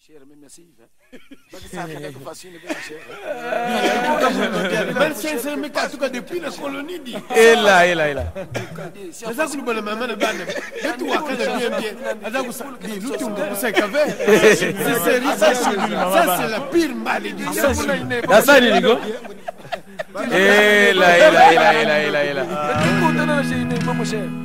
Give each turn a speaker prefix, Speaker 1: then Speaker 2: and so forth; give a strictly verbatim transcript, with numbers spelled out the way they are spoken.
Speaker 1: Cher, mais merci. Parce que ça fait facile, bien cher.
Speaker 2: Ben c'est mais qu'à tout cas depuis la colonie dit.
Speaker 3: Et là, et là, et là.
Speaker 2: C'est ça que nous bonne maman de bande. Et tout à quand bien bien. Adam ça dit nous tout on sait qu'avec. C'est sérieux ça c'est la pire malédiction.
Speaker 3: Ça ça dit Nico. Et là, et là, et là, et là, et là, et là.